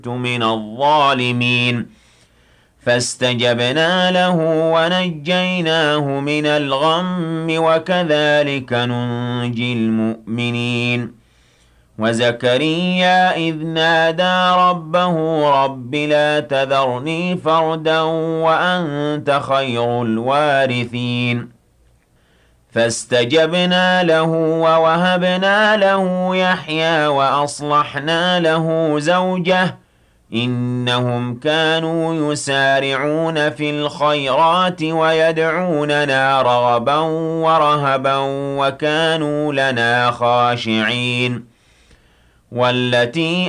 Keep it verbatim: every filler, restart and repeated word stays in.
من الظالمين فاستجبنا له ونجيناه من الغم وكذلك ننجي المؤمنين وزكريا إذ نادى ربه رب لا تذرني فردا وأنت خير الوارثين فاستجبنا له ووهبنا له يحيى وأصلحنا له زوجه إنهم كانوا يسارعون في الخيرات ويدعوننا رغبا ورهبا وكانوا لنا خاشعين والتي